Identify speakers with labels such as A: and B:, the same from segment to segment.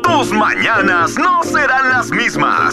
A: tus mañanas no serán las mismas.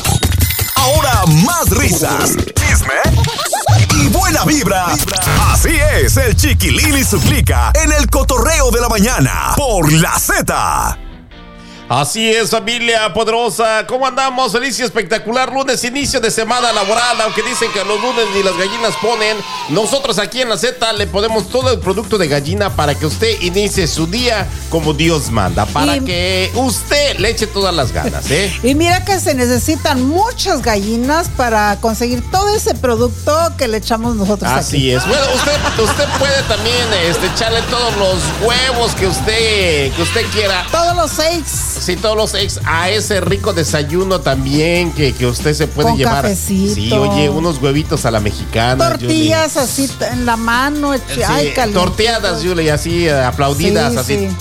B: Ahora más risas, chisme y buena vibra. Así es, el Chiquilín y su clica en el cotorreo de la mañana por la Z.
C: Así es, familia poderosa. ¿Cómo andamos? Feliz y espectacular lunes, inicio de semana laboral. Aunque dicen que los lunes ni las gallinas ponen, nosotros aquí en la Z le ponemos todo el producto de gallina para que usted inicie su día como Dios manda. Para que usted le eche todas las ganas, ¿eh?
D: Y mira que se necesitan muchas gallinas para conseguir todo ese producto que le echamos nosotros
C: Así
D: aquí.
C: es. Bueno, usted puede también echarle todos los huevos que usted quiera.
D: Todos los 6.
C: Sí, todos los eggs a ese rico desayuno también que usted se puede
D: con
C: llevar.
D: Cafecito.
C: Sí, oye, unos huevitos a la mexicana.
D: Tortillas
C: Julie.
D: Así en la mano.
C: Sí,
D: ay, calientito.
C: torteadas, Julie, así aplaudidas,
D: Sí,
C: así.
D: sí.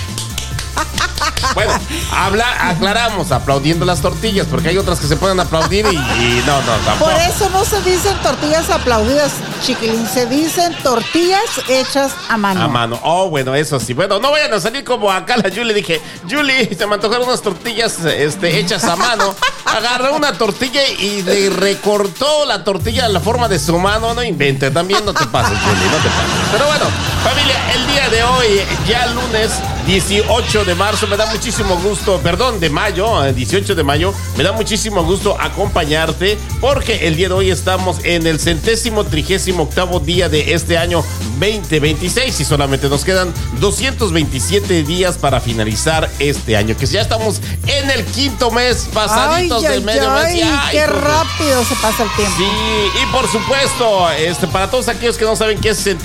C: Bueno, aclaramos, aplaudiendo las tortillas, porque hay otras que se pueden aplaudir y no, tampoco.
D: Por eso no se dicen tortillas aplaudidas, Chiquilín, se dicen tortillas hechas a mano.
C: A mano. Oh, bueno, eso sí. Bueno, no vayan a salir como acá la Julie. Dije, Julie, se me antojaron unas tortillas hechas a mano. Agarró una tortilla y le recortó la tortilla a la forma de su mano. No invente, también no te pases, Julie, no te pases. Pero bueno, familia, el día de hoy, ya lunes 18 de marzo, me da muchísimo gusto, de mayo, 18 de mayo, me da muchísimo gusto acompañarte porque el día de hoy estamos en el 138º día de este año 2026 y solamente nos quedan 227 días para finalizar este año, que ya estamos en el quinto mes, pasaditos del medio mes.
D: Qué rápido se pasa el tiempo.
C: Sí, y por supuesto, para todos aquellos que no saben qué es el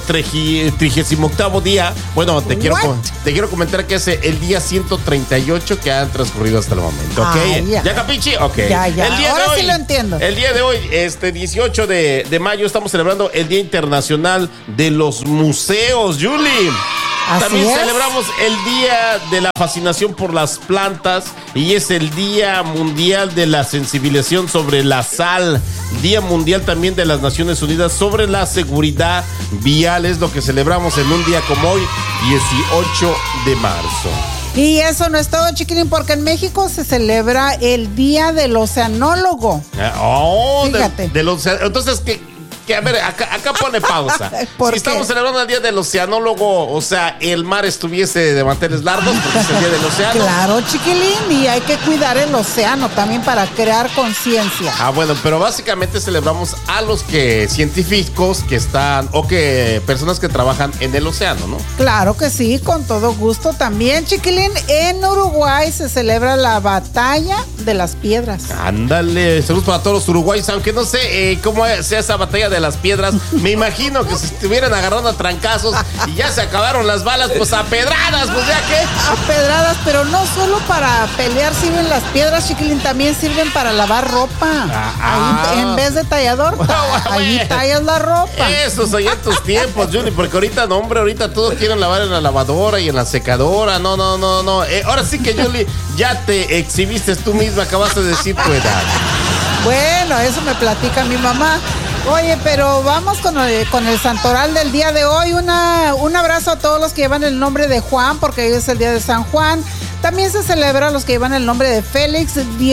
C: 38º día, bueno, te quiero comentar que es el día 138 que han transcurrido hasta el momento, ¿ok?
D: Ya.
C: ¿Ya capichi? Ok.
D: Ya.
C: El día
D: Ahora
C: de hoy,
D: sí lo entiendo.
C: El día de hoy, 18 de mayo, estamos celebrando el Día Internacional de los Museos, Julie. También celebramos el Día de la Fascinación por las Plantas y es el Día Mundial de la Sensibilización sobre la Sal. Día Mundial también de las Naciones Unidas sobre la Seguridad Vial. Es lo que celebramos en un día como hoy, 18 de marzo.
D: Y eso no es todo, Chiquilín, porque en México se celebra el Día del Oceanólogo.
C: Fíjate. Entonces, a ver, acá pone pausa. Si estamos celebrando el Día del Oceanólogo, o sea, el mar estuviese de manteles largos porque es el Día del Océano.
D: Claro, Chiquilín, y hay que cuidar el océano también para crear conciencia.
C: Bueno, pero básicamente celebramos a los científicos que están, o que personas que trabajan en el océano, ¿no?
D: Claro que sí, con todo gusto también, Chiquilín. En Uruguay se celebra la Batalla de las Piedras.
C: Ándale, saludos para todos los uruguayos, aunque no sé cómo sea esa batalla de las piedras. Me imagino que si estuvieran agarrando a trancazos y ya se acabaron las balas, pues a pedradas, pues ya que.
D: A pedradas, pero no solo para pelear sirven las piedras, Chiquilín, también sirven para lavar ropa. Ahí, en vez de tallador, ahí tallas la ropa.
C: Esos son ya tus tiempos, Julie, porque ahorita, no, hombre, ahorita todos quieren lavar en la lavadora y en la secadora. No. Ahora sí que, Julie, ya te exhibiste tú misma, acabaste de decir tu edad.
D: Bueno, eso me platica mi mamá. Oye, pero vamos con el santoral del día de hoy. Un abrazo a todos los que llevan el nombre de Juan, porque hoy es el día de San Juan. También se celebra a los que llevan el nombre de Félix,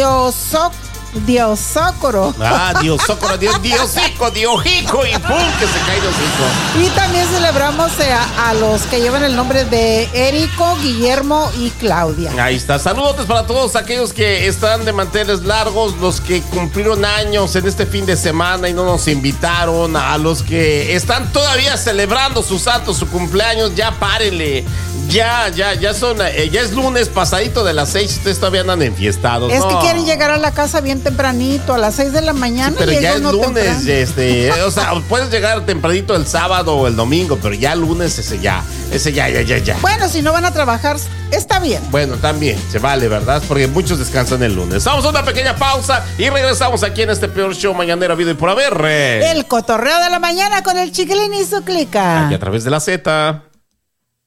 D: Diosócoro.
C: Diosócoro, Diosico, Diojico y pum, que se cae Diosico.
D: Y también celebramos a los que llevan el nombre de Érico, Guillermo y Claudia.
C: Ahí está. Saludos para todos aquellos que están de manteles largos, los que cumplieron años en este fin de semana y no nos invitaron, a los que están todavía celebrando su santo, su cumpleaños, ya párenle. Ya es lunes pasadito de las 6, ustedes todavía andan enfiestados.
D: Es que quieren llegar a la casa bien tempranito, a las 6 de la mañana.
C: Sí, pero ya es lunes, o sea, puedes llegar tempranito el sábado o el domingo, pero ya lunes ese ya.
D: Bueno, si no van a trabajar, está bien.
C: Bueno, también se vale, ¿verdad? Porque muchos descansan el lunes. Vamos a una pequeña pausa y regresamos aquí en este peor show mañanero habido y por haber.
D: El cotorreo de la mañana con el Chiquilín y su clica.
C: Aquí a través de la Z.